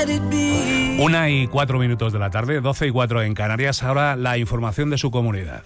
1:04 de la tarde, 12:04 en Canarias. Ahora la información de su comunidad.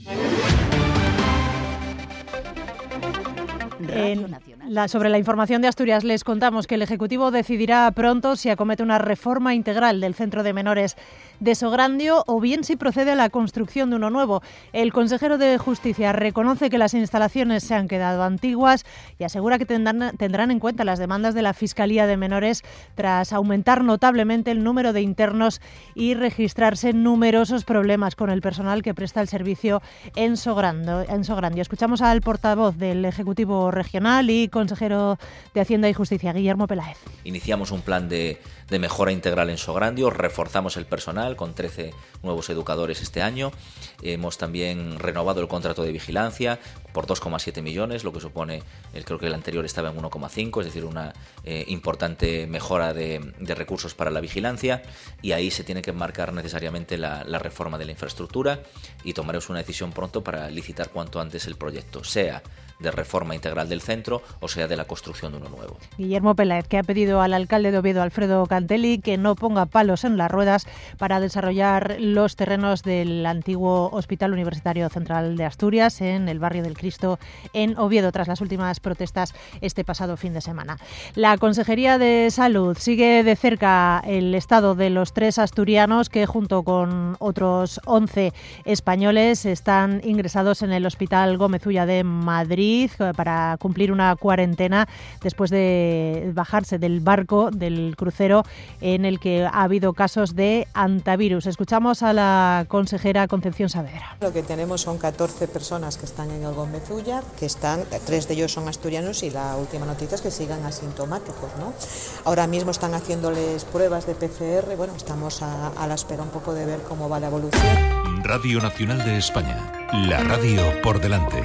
Sobre la información de Asturias les contamos que el Ejecutivo decidirá pronto si acomete una reforma integral del Centro de Menores de Sograndio o bien si procede a la construcción de uno nuevo. El consejero de Justicia reconoce que las instalaciones se han quedado antiguas y asegura que tendrán en cuenta las demandas de la Fiscalía de Menores tras aumentar notablemente el número de internos y registrarse numerosos problemas con el personal que presta el servicio en Sograndio. Escuchamos al portavoz del Ejecutivo Regional y consejero de Hacienda y Justicia, Guillermo Peláez. Iniciamos un plan de mejora integral en Sograndio, reforzamos el personal con 13 nuevos educadores este año. Hemos también renovado el contrato de vigilancia por 2,7 millones, lo que supone, creo que el anterior estaba en 1,5, es decir, una importante mejora de recursos para la vigilancia, y ahí se tiene que enmarcar necesariamente la reforma de la infraestructura, y tomaremos una decisión pronto para licitar cuanto antes el proyecto, sea de reforma integral del centro o sea de la construcción de uno nuevo. Guillermo Peláez, que ha pedido al alcalde de Oviedo, Alfredo Cantelli, que no ponga palos en las ruedas para desarrollar los terrenos del antiguo Hospital Universitario Central de Asturias en el barrio del Cristo en Oviedo, tras las últimas protestas este pasado fin de semana. La Consejería de Salud sigue de cerca el estado de los 3 asturianos que, junto con otros 11 españoles, están ingresados en el Hospital Gómez Ulla de Madrid para cumplir una cuarentena después de bajarse del barco, del crucero, en el que ha habido casos de antivirus. Escuchamos a la consejera Concepción Saavedra. Lo que tenemos son 14 personas que están en el Gómez Ulla, 3 de ellos son asturianos y la última noticia es que sigan asintomáticos, ¿no? Ahora mismo están haciéndoles pruebas de PCR, bueno, estamos a la espera un poco de ver cómo va la evolución. Radio Nacional de España, la radio por delante.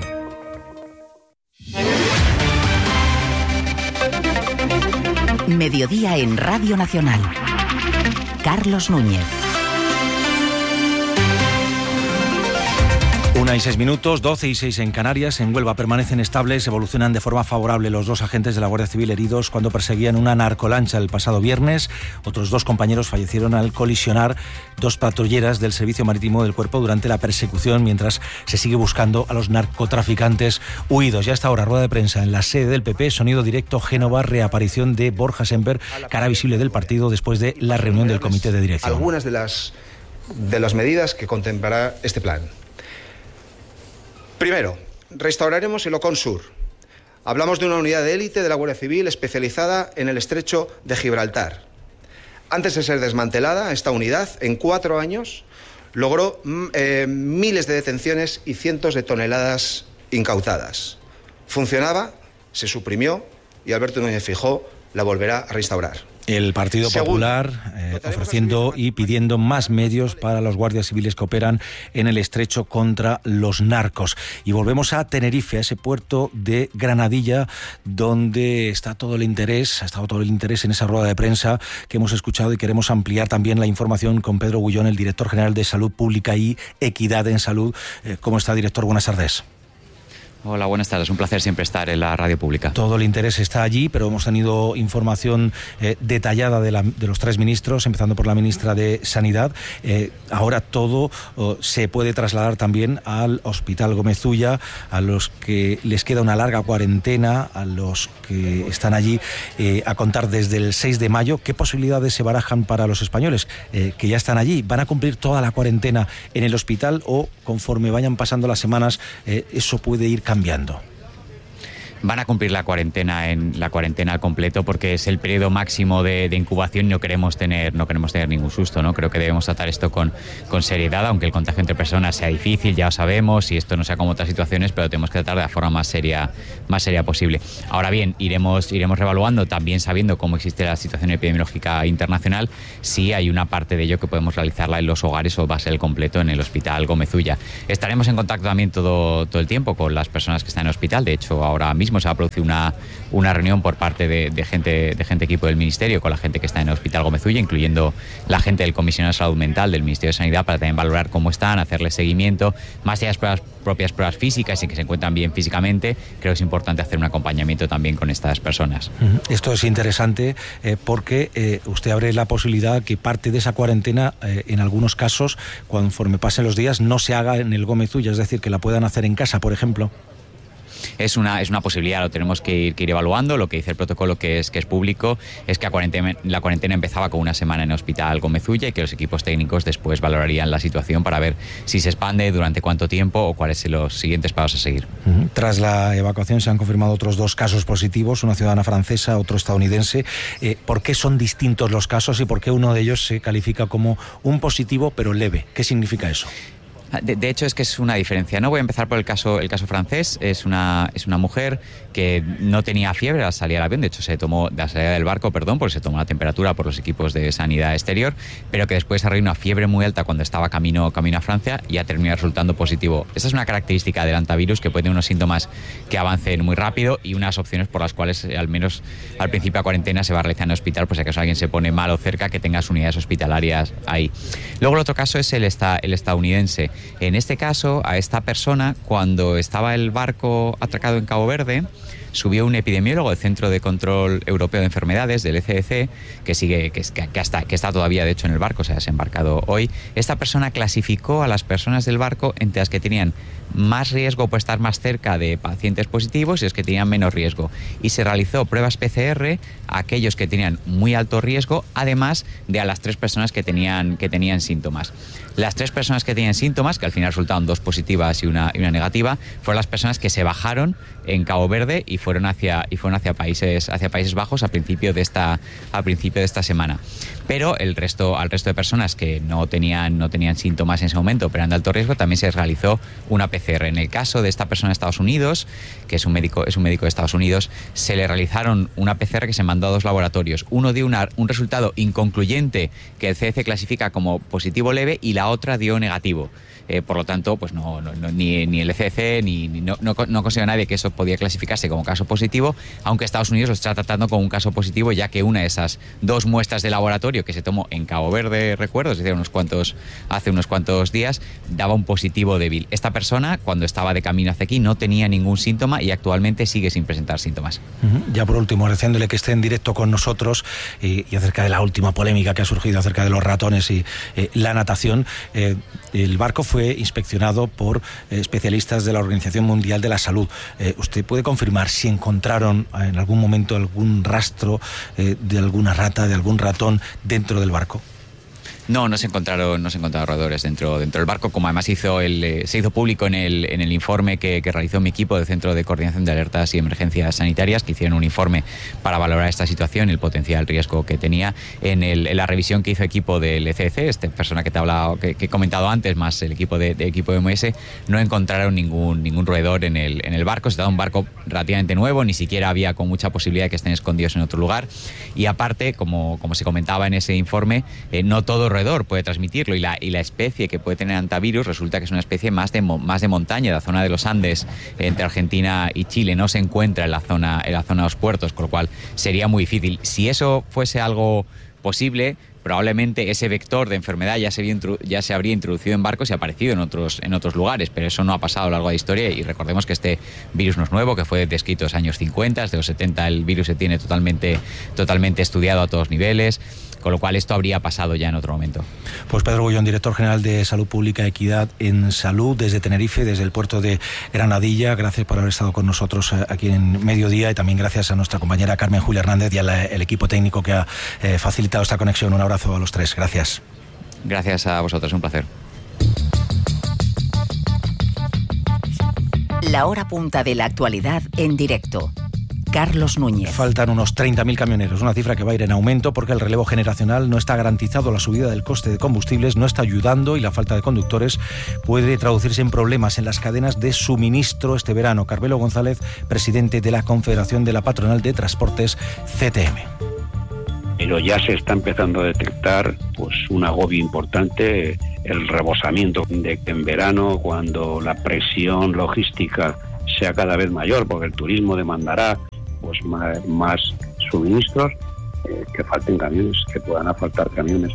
Mediodía en Radio Nacional. Carlos Núñez. 1:06, 12:06 en Canarias. En Huelva permanecen estables, evolucionan de forma favorable los 2 agentes de la Guardia Civil heridos cuando perseguían una narcolancha el pasado viernes. Otros 2 compañeros fallecieron al colisionar 2 patrulleras del Servicio Marítimo del Cuerpo durante la persecución, mientras se sigue buscando a los narcotraficantes huidos. Ya hasta ahora, rueda de prensa en la sede del PP, sonido directo Génova, reaparición de Borja Semper, cara visible del partido después de la reunión del comité de dirección. Algunas de las medidas que contemplará este plan. Primero, restauraremos el Ocon Sur. Hablamos de una unidad de élite de la Guardia Civil especializada en el estrecho de Gibraltar. Antes de ser desmantelada, esta unidad, en 4 años, logró miles de detenciones y cientos de toneladas incautadas. Funcionaba, se suprimió y Alberto Núñez Feijóo la volverá a restaurar. El Partido Popular ofreciendo y pidiendo más medios para los guardias civiles que operan en el estrecho contra los narcos. Y volvemos a Tenerife, a ese puerto de Granadilla, donde ha estado todo el interés en esa rueda de prensa que hemos escuchado, y queremos ampliar también la información con Pedro Gullón, el director general de Salud Pública y Equidad en Salud. ¿Cómo está, director? Buenas tardes. Hola, buenas tardes. Un placer siempre estar en la radio pública. Todo el interés está allí, pero hemos tenido información detallada de los 3 ministros, empezando por la ministra de Sanidad. Ahora todo se puede trasladar también al Hospital Gómez Ulla, a los que les queda una larga cuarentena, a los que están allí a contar desde el 6 de mayo. ¿Qué posibilidades se barajan para los españoles que ya están allí? ¿Van a cumplir toda la cuarentena en el hospital o, conforme vayan pasando las semanas, eso puede ir cambiando? Van a cumplir la cuarentena al completo, porque es el periodo máximo de incubación y no queremos tener ningún susto, ¿no? Creo que debemos tratar esto con seriedad, aunque el contagio entre personas sea difícil, ya lo sabemos, y esto no sea como otras situaciones, pero tenemos que tratar de la forma más seria posible. Ahora bien, iremos reevaluando, también sabiendo cómo existe la situación epidemiológica internacional, si hay una parte de ello que podemos realizarla en los hogares o va a ser el completo en el Hospital Gómez Ulla. Estaremos en contacto también todo el tiempo con las personas que están en el hospital. De hecho, ahora mismo mismo se va a producir una reunión por parte de gente equipo del Ministerio con la gente que está en el Hospital Gómez Ulla, incluyendo la gente del Comisionado de Salud Mental del Ministerio de Sanidad, para también valorar cómo están, hacerles seguimiento, más allá de las propias pruebas físicas y que se encuentran bien físicamente. Creo que es importante hacer un acompañamiento también con estas personas. Esto es interesante porque usted abre la posibilidad que parte de esa cuarentena, en algunos casos, conforme pasen los días, no se haga en el Gómez Ulla, es decir, que la puedan hacer en casa, por ejemplo. Es una posibilidad, lo tenemos que ir evaluando. Lo que dice el protocolo, que es público, es que la cuarentena empezaba con una semana en el Hospital Gómez Ulla y que los equipos técnicos después valorarían la situación para ver si se expande, durante cuánto tiempo o cuáles son los siguientes pasos a seguir. Tras la evacuación se han confirmado otros 2 casos positivos, una ciudadana francesa, otro estadounidense. ¿Por qué son distintos los casos y por qué uno de ellos se califica como un positivo pero leve? ¿Qué significa eso? De hecho, es que es una diferencia. No voy a empezar por el caso francés. Es una mujer que no tenía fiebre al salir del avión. De hecho, de la salida del barco, porque se tomó la temperatura por los equipos de sanidad exterior, pero que después desarrolló una fiebre muy alta cuando estaba camino a Francia y ha terminado resultando positivo. Esa es una característica del hantavirus, que puede tener unos síntomas que avancen muy rápido y unas opciones por las cuales, al menos al principio de la cuarentena, se va a realizar en el hospital, por si acaso alguien se pone mal o cerca, que tenga sus unidades hospitalarias ahí. Luego el otro caso es el estadounidense. En este caso, a esta persona, cuando estaba el barco atracado en Cabo Verde, subió un epidemiólogo del Centro de Control Europeo de Enfermedades, del ECDC, que está todavía, de hecho, en el barco, se ha desembarcado hoy. Esta persona clasificó a las personas del barco entre las que tenían más riesgo por estar más cerca de pacientes positivos y los que tenían menos riesgo. Y se realizó pruebas PCR a aquellos que tenían muy alto riesgo, además de a las 3 personas que tenían síntomas. Las 3 personas que tenían síntomas, que al final resultaron 2 positivas y una negativa, fueron las personas que se bajaron en Cabo Verde y fueron hacia Países Bajos a principio de esta semana. Pero al resto de personas que no tenían síntomas en ese momento, pero eran de alto riesgo, también se realizó una PCR. En el caso de esta persona de Estados Unidos, que es un médico de Estados Unidos, se le realizaron una PCR que se mandó a 2 laboratorios. Uno dio un resultado inconcluyente que el CDC clasifica como positivo leve y la otra dio negativo. Por lo tanto, pues ni el ECDC no considera nadie que eso podía clasificarse como caso positivo, aunque Estados Unidos lo está tratando como un caso positivo, ya que una de esas 2 muestras de laboratorio que se tomó en Cabo Verde, recuerdo, es decir, hace unos cuantos días, daba un positivo débil. Esta persona, cuando estaba de camino hacia aquí, no tenía ningún síntoma y actualmente sigue sin presentar síntomas. Ya por último, agradeciéndole que esté en directo con nosotros y acerca de la última polémica que ha surgido acerca de los ratones y la natación, el barco fue inspeccionado por especialistas de la Organización Mundial de la Salud. ¿Usted puede confirmar si encontraron en algún momento algún rastro de alguna rata, de algún ratón dentro del barco? No se encontraron roedores dentro del barco, como además se hizo público en el informe que realizó mi equipo del Centro de Coordinación de Alertas y Emergencias Sanitarias, que hicieron un informe para valorar esta situación, el potencial riesgo que tenía. En la revisión que hizo equipo del ECDC, esta persona que te he hablado, que he comentado antes, más el equipo de OMS, no encontraron ningún roedor en el barco. Se trata de un barco relativamente nuevo, ni siquiera había con mucha posibilidad de que estén escondidos en otro lugar. Y aparte, como se comentaba en ese informe, no todo roedor puede transmitirlo, y la especie que puede tener hantavirus resulta que es una especie más de montaña, de la zona de los Andes entre Argentina y Chile. No se encuentra en la zona de los puertos, con lo cual sería muy difícil. Si eso fuese algo posible, probablemente ese vector de enfermedad ya se habría introducido en barcos y aparecido en otros lugares, pero eso no ha pasado a lo largo de la historia. Y recordemos que este virus no es nuevo, que fue descrito en los años 50, desde los 70 el virus se tiene totalmente estudiado a todos niveles, con lo cual esto habría pasado ya en otro momento. Pues Pedro Bullón, director general de Salud Pública, Equidad en Salud, desde Tenerife, desde el puerto de Granadilla. Gracias por haber estado con nosotros aquí en Mediodía, y también gracias a nuestra compañera Carmen Julia Hernández y al equipo técnico que ha facilitado esta conexión. Un abrazo a los 3. Gracias. Gracias a vosotros, un placer. La hora punta de la actualidad en directo. Carlos Núñez. Faltan unos 30.000 camioneros, una cifra que va a ir en aumento porque el relevo generacional no está garantizado, la subida del coste de combustibles no está ayudando y la falta de conductores puede traducirse en problemas en las cadenas de suministro este verano. Carmelo González, presidente de la Confederación de la Patronal de Transportes, CTM. Pero ya se está empezando a detectar pues un agobio importante, el rebosamiento de que en verano, cuando la presión logística sea cada vez mayor, porque el turismo demandará pues más suministros, que falten camiones, que puedan faltar camiones.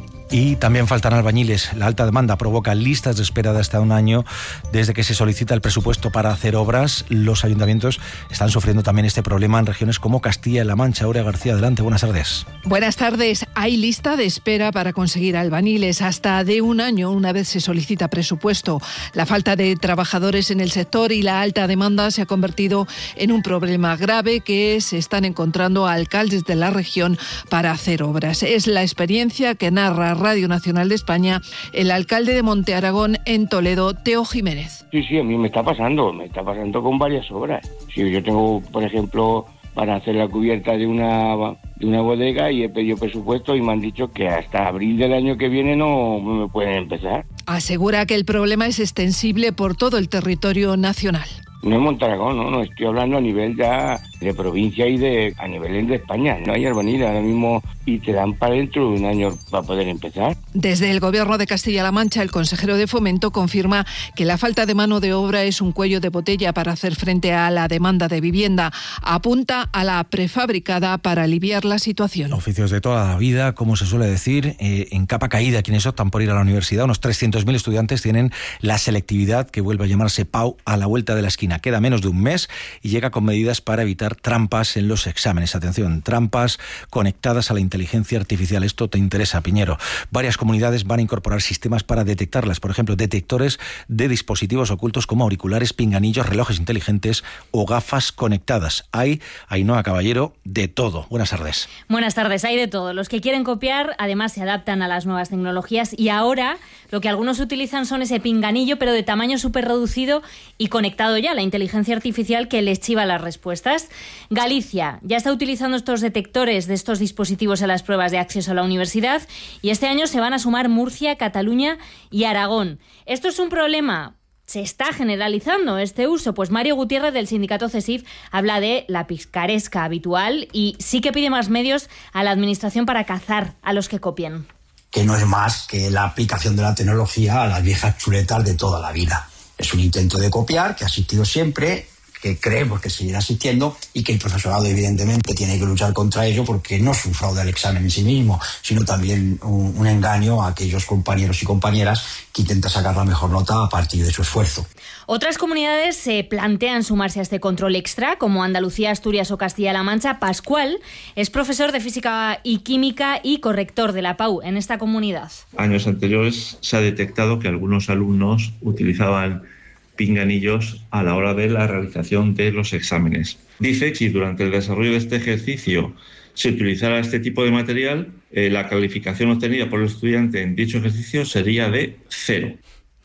Y también faltan albañiles. La alta demanda provoca listas de espera de hasta un año desde que se solicita el presupuesto para hacer obras. Los ayuntamientos están sufriendo también este problema en regiones como Castilla-La Mancha. Aurea García, adelante, buenas tardes. Buenas tardes. Hay lista de espera para conseguir albañiles hasta de un año una vez se solicita presupuesto. La falta de trabajadores en el sector y la alta demanda se ha convertido en un problema grave que se están encontrando alcaldes de la región para hacer obras. Es la experiencia que narra Radio Nacional de España el alcalde de Monte Aragón en Toledo, Teo Jiménez. Sí, a mí me está pasando con varias obras. Sí, yo tengo, por ejemplo, para hacer la cubierta de una bodega y he pedido presupuesto y me han dicho que hasta abril del año que viene no me pueden empezar. Asegura que el problema es extensible por todo el territorio nacional. No en Monte Aragón, no, estoy hablando a nivel ya de provincia y a nivel de España. No hay albañil ahora mismo y te dan para dentro de un año para poder empezar. Desde el Gobierno de Castilla-La Mancha, el consejero de Fomento confirma que la falta de mano de obra es un cuello de botella para hacer frente a la demanda de vivienda. Apunta a la prefabricada para aliviar la situación. Oficios de toda la vida, como se suele decir, en capa caída quienes optan por ir a la universidad. Unos 300.000 estudiantes tienen la selectividad, que vuelve a llamarse PAU, a la vuelta de la esquina. Queda menos de un mes y llega con medidas para evitar trampas en los exámenes. Atención, trampas conectadas a la inteligencia artificial. Esto te interesa, Piñero. Varias comunidades van a incorporar sistemas para detectarlas. Por ejemplo, detectores de dispositivos ocultos como auriculares, pinganillos, relojes inteligentes o gafas conectadas. Hay, Ainhoa Caballero, de todo. Buenas tardes. Buenas tardes, hay de todo. Los que quieren copiar, además, se adaptan a las nuevas tecnologías y ahora lo que algunos utilizan son ese pinganillo, pero de tamaño súper reducido y conectado ya a la inteligencia artificial que les chiva las respuestas. Galicia ya está utilizando estos detectores de estos dispositivos en las pruebas de acceso a la universidad y este año se van a sumar Murcia, Cataluña y Aragón. ¿Esto es un problema? ¿Se está generalizando este uso? Pues Mario Gutiérrez del sindicato CESIF habla de la picaresca habitual y sí que pide más medios a la administración para cazar a los que copien. Que no es más que la aplicación de la tecnología a las viejas chuletas de toda la vida. Es un intento de copiar que ha existido siempre, que creemos que seguirá existiendo y que el profesorado evidentemente tiene que luchar contra ello porque no es un fraude al examen en sí mismo, sino también un engaño a aquellos compañeros y compañeras que intentan sacar la mejor nota a partir de su esfuerzo. Otras comunidades se plantean sumarse a este control extra, como Andalucía, Asturias o Castilla-La Mancha. Pascual es profesor de Física y Química y corrector de la PAU en esta comunidad. Años anteriores se ha detectado que algunos alumnos utilizaban pinganillos a la hora de la realización de los exámenes. Dice que si durante el desarrollo de este ejercicio se utilizara este tipo de material, la calificación obtenida por el estudiante en dicho ejercicio sería de 0.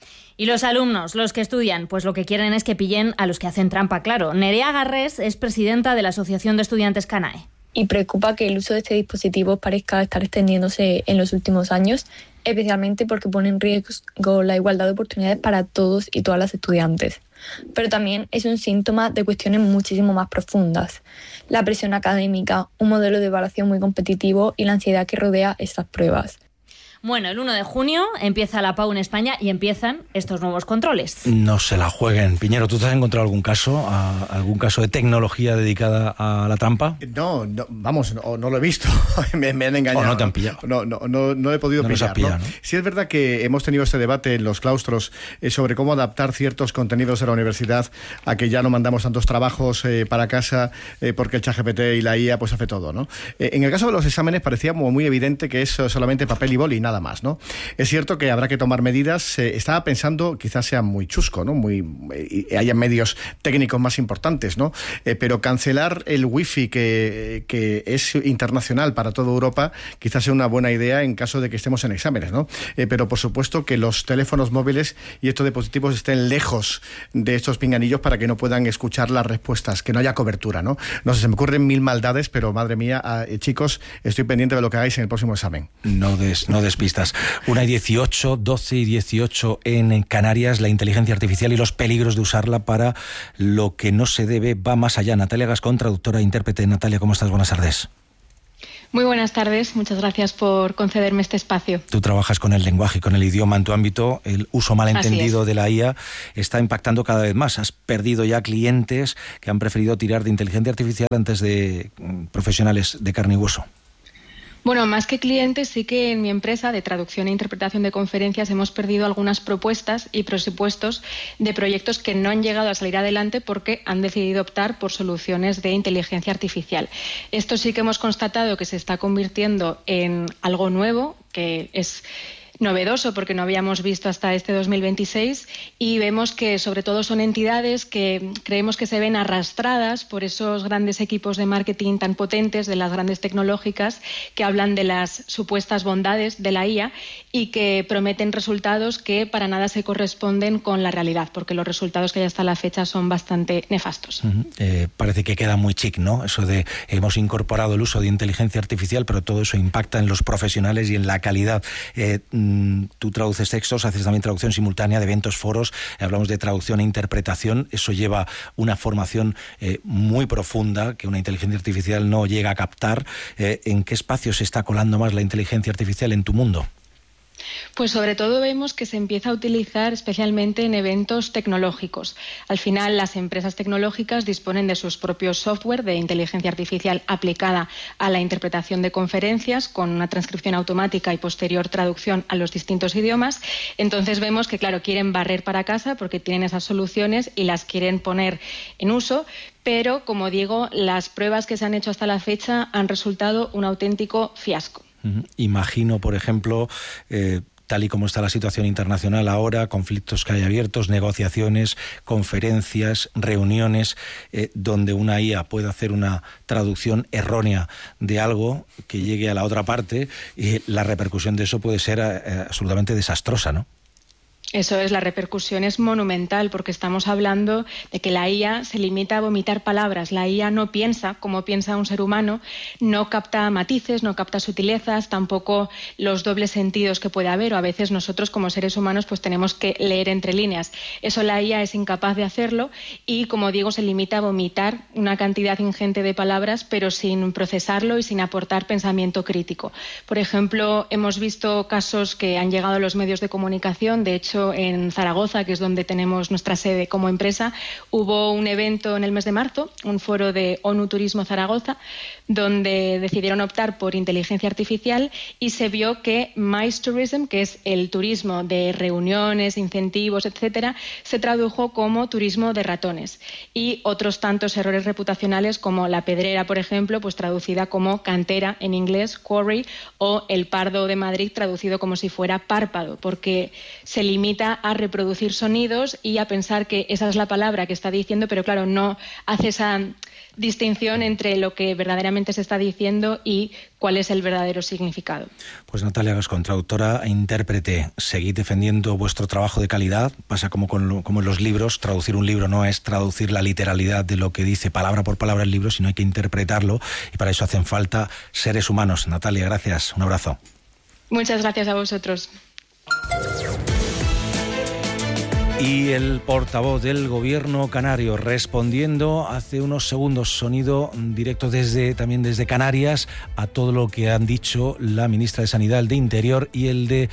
Y los alumnos, los que estudian, pues lo que quieren es que pillen a los que hacen trampa, claro. Nerea Garrés es presidenta de la Asociación de Estudiantes CANAE. Y preocupa que el uso de este dispositivo parezca estar extendiéndose en los últimos años, especialmente porque pone en riesgo la igualdad de oportunidades para todos y todas las estudiantes. Pero también es un síntoma de cuestiones muchísimo más profundas. La presión académica, un modelo de evaluación muy competitivo y la ansiedad que rodea estas pruebas. Bueno, el 1 de junio empieza la PAU en España y empiezan estos nuevos controles. No se la jueguen. Piñero, ¿tú te has encontrado algún caso de tecnología dedicada a la trampa? No, lo he visto. me han engañado. ¿O no te han pillado? No he podido pillar. ¿No? Sí es verdad que hemos tenido este debate en los claustros sobre cómo adaptar ciertos contenidos de la universidad a que ya no mandamos tantos trabajos para casa porque el ChatGPT y la IA pues hace todo, ¿no? En el caso de los exámenes parecía como muy evidente que es solamente papel y boli, nada más, ¿no? Es cierto que habrá que tomar medidas. Estaba pensando, quizás sea muy chusco, ¿no? Haya medios técnicos más importantes, ¿no? Pero cancelar el wifi que es internacional para toda Europa, quizás sea una buena idea en caso de que estemos en exámenes, ¿no? Pero por supuesto que los teléfonos móviles y estos dispositivos estén lejos de estos pinganillos para que no puedan escuchar las respuestas, que no haya cobertura, ¿no? No sé, se me ocurren mil maldades, pero madre mía, chicos, estoy pendiente de lo que hagáis en el próximo examen. No des pistas. 1:18, 12:18 en Canarias. La inteligencia artificial y los peligros de usarla para lo que no se debe va más allá. Natalia Gascón, traductora e intérprete. Natalia, ¿cómo estás? Buenas tardes. Muy buenas tardes, muchas gracias por concederme este espacio. Tú trabajas con el lenguaje y con el idioma en tu ámbito. El uso malentendido de la IA está impactando cada vez más. Has perdido ya clientes que han preferido tirar de inteligencia artificial antes de profesionales de carne y hueso. Bueno, más que clientes, sí que en mi empresa de traducción e interpretación de conferencias hemos perdido algunas propuestas y presupuestos de proyectos que no han llegado a salir adelante porque han decidido optar por soluciones de inteligencia artificial. Esto sí que hemos constatado que se está convirtiendo en algo nuevo, que es novedoso porque no habíamos visto hasta este 2026, y vemos que sobre todo son entidades que creemos que se ven arrastradas por esos grandes equipos de marketing tan potentes de las grandes tecnológicas que hablan de las supuestas bondades de la IA y que prometen resultados que para nada se corresponden con la realidad, porque los resultados que hay hasta la fecha son bastante nefastos. Parece que queda muy chic, ¿no? Eso de hemos incorporado el uso de inteligencia artificial, pero todo eso impacta en los profesionales y en la calidad. Tú traduces textos, haces también traducción simultánea de eventos, foros, hablamos de traducción e interpretación. Eso lleva una formación muy profunda que una inteligencia artificial no llega a captar. ¿En qué espacio se está colando más la inteligencia artificial en tu mundo? Pues sobre todo vemos que se empieza a utilizar especialmente en eventos tecnológicos. Al final, las empresas tecnológicas disponen de sus propios software de inteligencia artificial aplicada a la interpretación de conferencias con una transcripción automática y posterior traducción a los distintos idiomas. Entonces vemos que, claro, quieren barrer para casa porque tienen esas soluciones y las quieren poner en uso. Pero, como digo, las pruebas que se han hecho hasta la fecha han resultado un auténtico fiasco. Imagino, por ejemplo, tal y como está la situación internacional ahora, conflictos que hay abiertos, negociaciones, conferencias, reuniones, donde una IA puede hacer una traducción errónea de algo que llegue a la otra parte, y la repercusión de eso puede ser absolutamente desastrosa, ¿no? Eso es, la repercusión es monumental porque estamos hablando de que la IA se limita a vomitar palabras. La IA no piensa como piensa un ser humano, no capta matices, no capta sutilezas, tampoco los dobles sentidos que puede haber, o a veces nosotros como seres humanos pues tenemos que leer entre líneas. Eso la IA es incapaz de hacerlo y, como digo, se limita a vomitar una cantidad ingente de palabras pero sin procesarlo y sin aportar pensamiento crítico. Por ejemplo, hemos visto casos que han llegado a los medios de comunicación. De hecho, en Zaragoza, que es donde tenemos nuestra sede como empresa, hubo un evento en el mes de marzo, un foro de ONU Turismo Zaragoza, donde decidieron optar por inteligencia artificial y se vio que MICE Tourism, que es el turismo de reuniones, incentivos, etcétera, se tradujo como turismo de ratones. Y otros tantos errores reputacionales como la pedrera, por ejemplo, pues traducida como cantera en inglés, quarry, o el pardo de Madrid traducido como si fuera párpado, porque se limita a reproducir sonidos y a pensar que esa es la palabra que está diciendo, pero claro, no hace esa distinción entre lo que verdaderamente se está diciendo y cuál es el verdadero significado. Pues Natalia Gascón, traductora e intérprete, seguid defendiendo vuestro trabajo de calidad. Pasa como en los libros, traducir un libro no es traducir la literalidad de lo que dice palabra por palabra el libro, sino hay que interpretarlo, y para eso hacen falta seres humanos. Natalia, gracias, un abrazo. Muchas gracias a vosotros. Y el portavoz del Gobierno canario respondiendo hace unos segundos, sonido directo también desde Canarias, a todo lo que han dicho la ministra de Sanidad, el de Interior y el de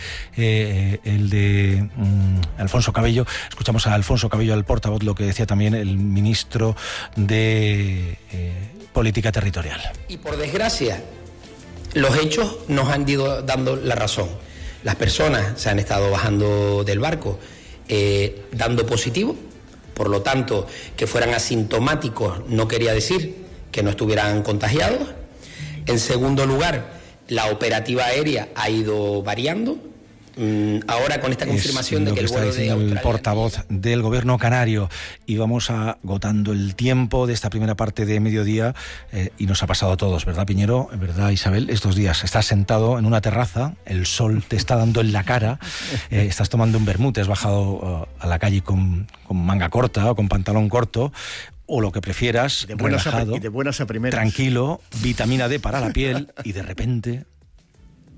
Alfonso Cabello. Escuchamos a Alfonso Cabello, al portavoz, lo que decía también el ministro de Política Territorial. Y por desgracia, los hechos nos han ido dando la razón. Las personas se han estado bajando del barco dando positivo, por lo tanto, que fueran asintomáticos no quería decir que no estuvieran contagiados. En segundo lugar, la operativa aérea ha ido variando. Ahora con esta confirmación de que el vuelo de Australia... el portavoz del Gobierno canario. Y vamos agotando el tiempo de esta primera parte de mediodía, y nos ha pasado a todos, ¿verdad, Piñero? ¿Verdad, Isabel? Estos días estás sentado en una terraza, el sol te está dando en la cara, estás tomando un vermut, has bajado a la calle con manga corta o con pantalón corto, o lo que prefieras, relajado, y de buenas a primeras, tranquilo, vitamina D para la piel, y de repente